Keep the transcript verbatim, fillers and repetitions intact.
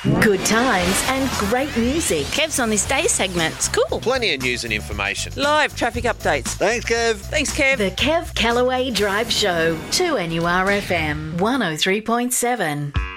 Good times and great music. Kev's on this day segment. It's cool. Plenty of news and information. Live traffic updates. Thanks, Kev. Thanks, Kev. The Kev Callaway Drive Show. two N U R F M one oh three point seven.